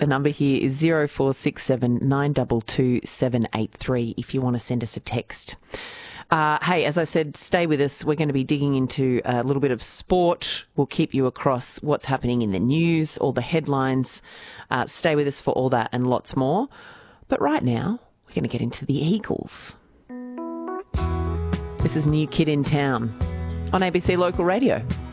The number here is 0467 922 783 if you want to send us a text. Hey, as I said, stay with us. We're going to be digging into a little bit of sport. We'll keep you across what's happening in the news, all the headlines. Stay with us for all that and lots more. But right now, we're going to get into the Eagles. This is New Kid in Town on ABC Local Radio.